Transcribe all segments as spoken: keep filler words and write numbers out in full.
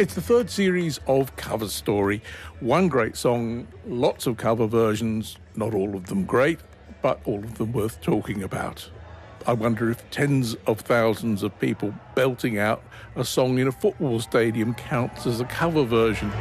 It's the third series of Cover Story. One great song, lots of cover versions, not all of them great, but all of them worth talking about. I wonder if tens of thousands of people belting out a song in a football stadium counts as a cover version.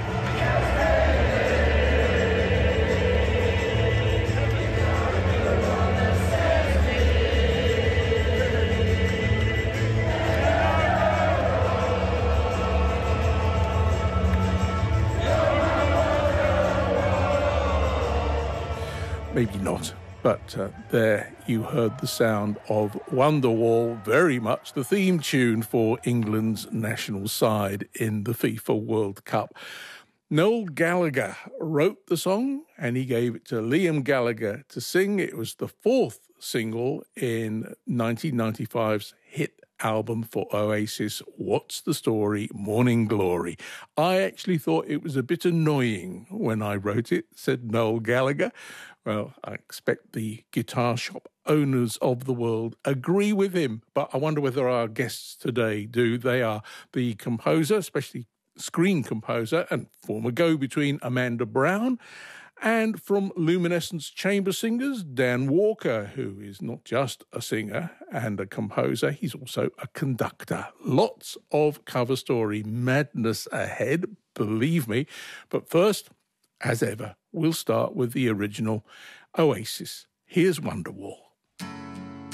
Maybe not, but uh, there you heard the sound of Wonderwall, very much the theme tune for England's national side in the FIFA World Cup. Noel Gallagher wrote the song and he gave it to Liam Gallagher to sing. It was the fourth single in nineteen ninety-five's hit album for Oasis, What's the Story, Morning Glory. I actually thought it was a bit annoying when I wrote it, said Noel Gallagher. Well, I expect the guitar shop owners of the world agree with him, but I wonder whether our guests today do. They are the composer, especially screen composer and former go-between Amanda Brown, and from Luminescence Chamber Singers, Dan Walker, who is not just a singer and a composer, he's also a conductor. Lots of Cover Story madness ahead, believe me. But first, as ever, we'll start with the original Oasis. Here's Wonderwall.